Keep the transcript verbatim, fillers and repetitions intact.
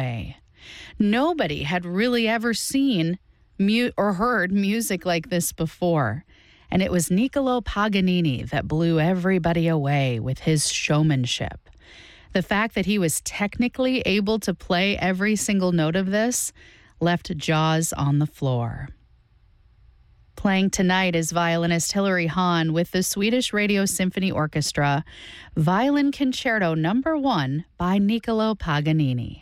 away. Nobody had really ever seen mu- or heard music like this before. And it was Niccolò Paganini that blew everybody away with his showmanship. The fact that he was technically able to play every single note of this left jaws on the floor. Playing tonight is violinist Hilary Hahn with the Swedish Radio Symphony Orchestra, Violin Concerto Number One by Niccolò Paganini.